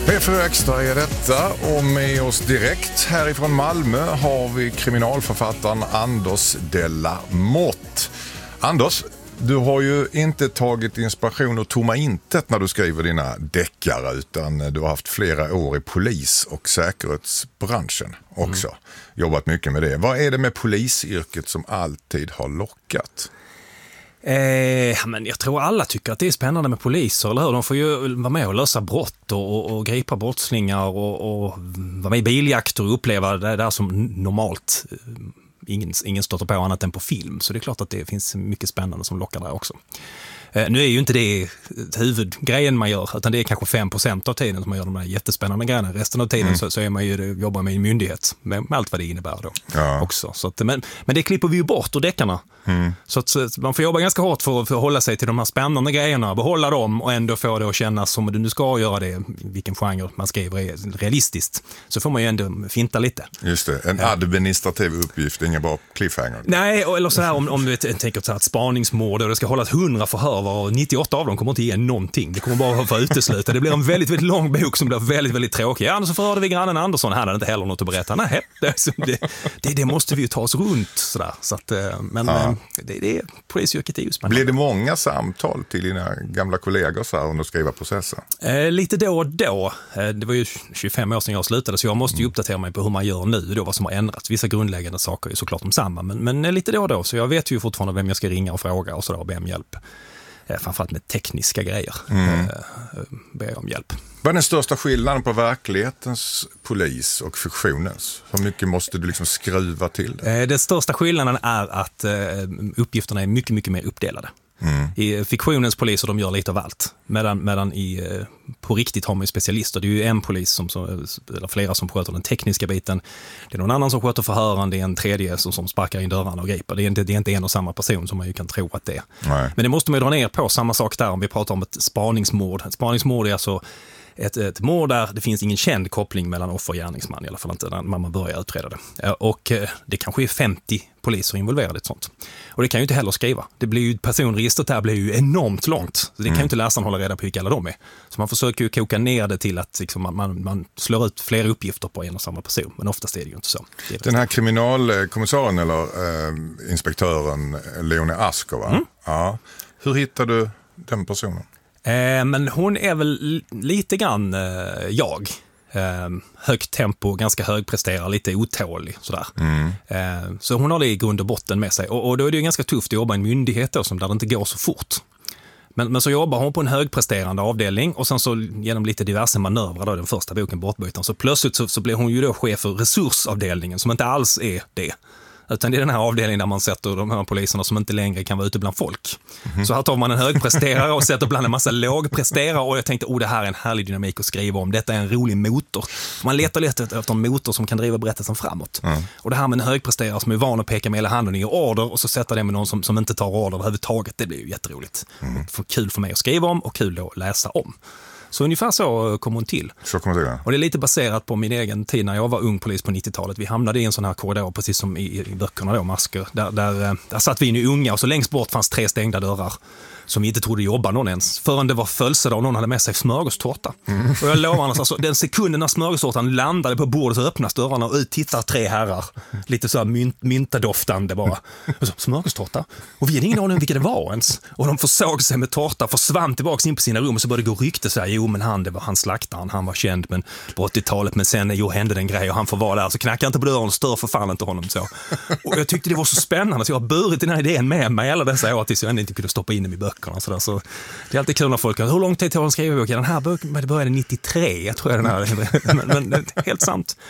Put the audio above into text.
P4 Extra är detta och med oss direkt härifrån Malmö har vi kriminalförfattaren Anders de la Motte. Anders, du har ju inte tagit inspiration och tomma intet när du skriver dina deckare utan du har haft flera år i polis- och säkerhetsbranschen också. Jobbat mycket med det. Vad är det med polisyrket som alltid har lockat? Men jag tror alla tycker att det är spännande med poliser, eller hur? De får ju vara med och lösa brott och gripa brottslingar och vara med i biljakter och uppleva det där som normalt ingen stöter på annat än på film. Så det är klart att det finns mycket spännande som lockar där också. Nu är ju inte det huvudgrejen man gör, utan det är kanske 5% av tiden som man gör de där jättespännande grejerna. Resten av tiden så är man ju jobbar med en myndighet med allt vad det innebär då också. Så att, men det klipper vi ju bort ur deckarna. Så att man får jobba ganska hårt för att hålla sig till de här spännande grejerna, behålla dem och ändå få det att kännas som du ska göra det, vilken genre man skriver är realistiskt. Så får man ju ändå finta lite. Just det, en administrativ uppgift, ingen bara cliffhanger. Nej, eller så här om du tänker så här ett spaningsmål och det ska hållas 100 förhör och 98 av dem kommer inte ge någonting. Det kommer bara att vara utesluta. Det blir en väldigt, väldigt lång bok som blir väldigt, väldigt tråkig. Ja, så förhörde vi grannen Andersson. Han hade inte heller något att berätta. Nej, det måste vi ju ta oss runt sådär. Så att, det är polisyrket är ju spännande. Blir det många samtal till dina gamla kollegor så här under skriva processen? Lite då och då. Det var ju 25 år sedan jag slutade så jag måste ju uppdatera mig på hur man gör nu då, vad som har ändrats. Vissa grundläggande saker är såklart de samma, men lite då och då. Så jag vet ju fortfarande vem jag ska ringa och fråga och sådär och be om hjälp. Framförallt med tekniska grejer. Ber jag om hjälp. Vad är den största skillnaden på verklighetens polis och fiktionens? Hur mycket måste du liksom skruva till det? Den största skillnaden är att uppgifterna är mycket, mycket mer uppdelade. I fiktionens poliser de gör lite av allt. Medan på riktigt har man ju specialister. Det är ju en polis eller flera som sköter den tekniska biten. Det är någon annan som sköter förhören. Det är en tredje som sparkar in dörrarna och griper. Det är inte en och samma person som man ju kan tro att det är. Nej. Men det måste man ju dra ner på. Samma sak där om vi pratar om ett spaningsmord. Ett spaningsmord är alltså ett mord där det finns ingen känd koppling mellan offer och gärningsman, i alla fall inte när man börjar utreda det. Och det kanske är 50 poliser involverade i ett sånt. Och det kan ju inte heller skriva. Det blir ju, personregistret där blir ju enormt långt. Så det kan ju inte läsaren hålla reda på vilka alla de är. Så man försöker ju koka ner det till att liksom, man slår ut flera uppgifter på en och samma person. Men oftast är det ju inte så. Den här kriminalkommissarien eller inspektören Leone Asker, va? Ja. Hur hittar du den personen? Men hon är väl lite grann jag. Högt tempo, ganska högpresterar, lite otålig sådär. Så hon har det i grund och botten med sig. Och då är det ju ganska tufft att jobba i en myndighet då, där det inte går så fort. Men så jobbar hon på en högpresterande avdelning och sen så genom lite diverse manövrar då, den första boken Bortbytaren, så plötsligt så blir hon ju då chef för resursavdelningen som inte alls är det. Utan det är den här avdelningen där man sätter de här poliserna som inte längre kan vara ute bland folk. Så här tar man en högpresterare och sätter bland en massa lågpresterare och jag tänkte, det här är en härlig dynamik att skriva om. Detta är en rolig motor. Man letar efter en motor som kan driva berättelsen framåt. Och det här med en högpresterare som är van att peka med hela handen i order och så sätter det med någon som inte tar order överhuvudtaget. Det blir ju jätteroligt. Kul för mig att skriva om och kul att läsa om. Så ungefär så kom hon till. Och det är lite baserat på min egen tid när jag var ung polis på 90-talet. Vi hamnade i en sån här korridor precis som i böckerna då, Masker. Där satt vi in i unga och så längst bort fanns 3 stängda dörrar som vi inte trodde jobba någon ens. Förrän det var födelsedag och någon hade med sig smörgåstårta. Och jag lovar alltså, den sekunden när smörgåstårtan landade på bordet så öppnas dörrarna och ut tittar 3 herrar. Lite så här myntadoftande bara. Och så, smörgåstårta? Och vi hade ingen aning om vilka det var ens. Och de försåg sig med tårta, försvann tillbaka in på sina rum och så började det gå rykte så här, men det var han slaktaren, han var känd men på 80-talet, men sen hände den grej och han får vara där, så knackar inte på dörren och stör för fan inte honom så. Och jag tyckte det var så spännande så jag har burit den här idén med mig alla dessa år tills jag ändå inte kunde stoppa in dem i böckerna så där. Så det är alltid kul när folk hur lång tid tog han skriva boken? Den här boken började 93, jag tror jag den här men helt sant.